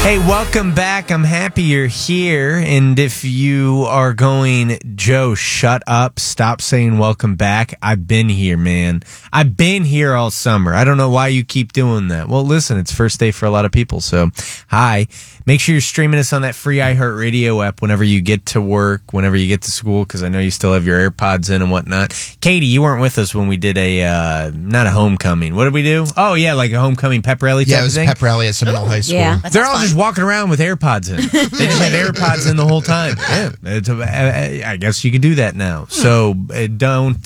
Hey, welcome back. I'm happy you're here. And if you are going, Joe, shut up. Stop saying welcome back. I've been here, man. I've been here all summer. I don't know why you keep doing that. Well, listen, it's first day for a lot of people. So, hi. Make sure you're streaming us on that free iHeartRadio app whenever you get to work, whenever you get to school, because I know you still have your AirPods in and whatnot. Katie, you weren't with us when we did not a homecoming. What did we do? Oh, yeah, like a homecoming pep rally type Yeah, it was thing? pep rally at Seminole High School. Yeah, They're all just walking around with AirPods in. They just had AirPods in the whole time. Yeah, I guess you could do that now. So don't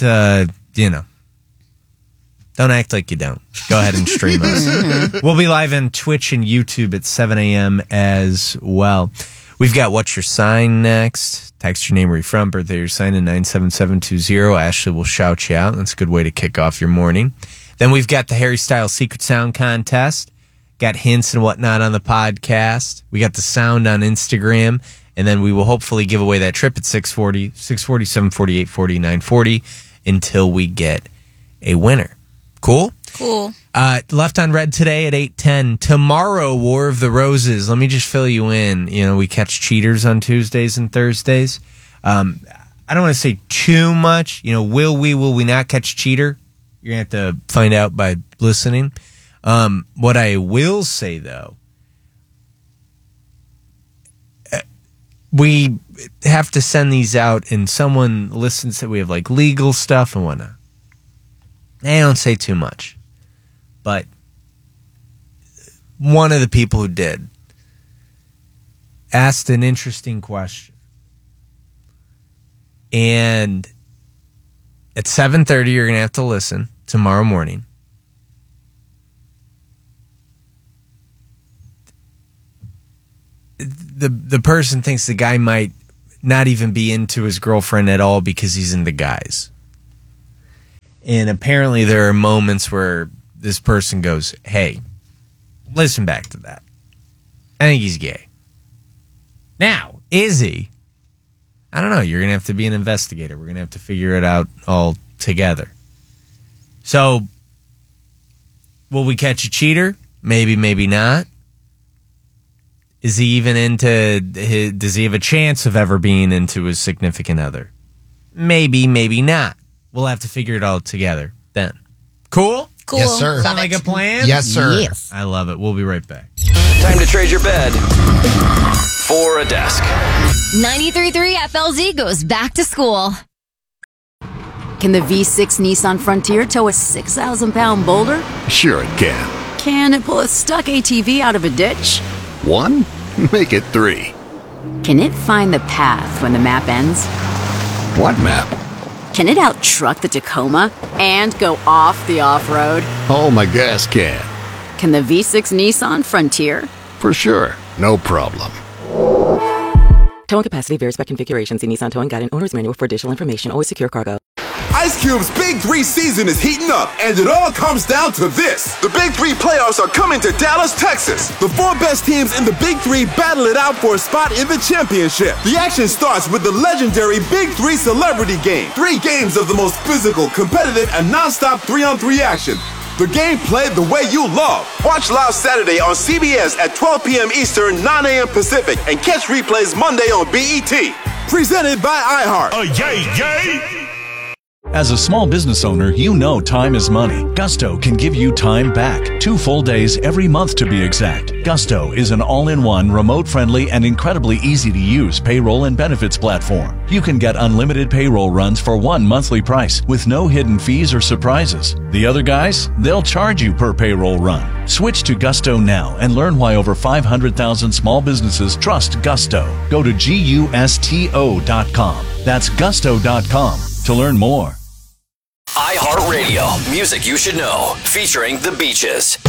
act like you don't. Go ahead and stream us. We'll be live on Twitch and YouTube at 7 a.m. as well. We've got What's Your Sign next. Text your name, where you're from, birthday, your sign in 97720. Ashley will shout you out. That's a good way to kick off your morning. Then we've got the Harry Styles Secret Sound Contest. Got hints and whatnot on the podcast. We got the sound on Instagram. And then we will hopefully give away that trip at 640, 740, 840, 940 until we get a winner. Cool? Cool. Left on Red today at 8:10. Tomorrow, War of the Roses. Let me just fill you in. You know, we catch cheaters on Tuesdays and Thursdays. I don't want to say too much. You know, will we not catch cheater? You're going to have to find out by listening. What I will say, though, we have to send these out and someone listens that we have like legal stuff and whatnot. They don't say too much, but one of the people who did asked an interesting question. And at 7:30, you're going to have to listen tomorrow morning. The person thinks the guy might not even be into his girlfriend at all because he's into guys. And apparently there are moments where this person goes, hey, listen back to that. I think he's gay. Now, is he? I don't know. You're going to have to be an investigator. We're going to have to figure it out all together. So, will we catch a cheater? Maybe, maybe not. Is he even does he have a chance of ever being into his significant other? Maybe, maybe not. We'll have to figure it all together then. Cool? Cool. Yes, sir. Sound like a plan? Yes, sir. Yes. I love it. We'll be right back. Time to trade your bed for a desk. 93.3 FLZ goes back to school. Can the V6 Nissan Frontier tow a 6,000-pound boulder? Sure it can. Can it pull a stuck ATV out of a ditch? 1? Make it 3. Can it find the path when the map ends? What map? Can it out-truck the Tacoma and go off the off-road? Oh, my gas can. Can the V6 Nissan Frontier? For sure. No problem. Towing capacity varies by configuration. See Nissan Towing Guide and Owner's Manual for additional information. Always secure cargo. Ice Cube's Big 3 season is heating up, and it all comes down to this. The Big 3 playoffs are coming to Dallas, Texas. The 4 best teams in the Big 3 battle it out for a spot in the championship. The action starts with the legendary Big 3 Celebrity Game. 3 games of the most physical, competitive, and non-stop 3-on-3 action. The game played the way you love. Watch live Saturday on CBS at 12 p.m. Eastern, 9 a.m. Pacific, and catch replays Monday on BET. Presented by iHeart. Yay! As a small business owner, you know time is money. Gusto can give you time back. 2 full days every month to be exact. Gusto is an all-in-one, remote-friendly, and incredibly easy-to-use payroll and benefits platform. You can get unlimited payroll runs for 1 monthly price with no hidden fees or surprises. The other guys, they'll charge you per payroll run. Switch to Gusto now and learn why over 500,000 small businesses trust Gusto. Go to GUSTO.com. That's Gusto.com to learn more. iHeartRadio, music you should know, featuring The Beaches.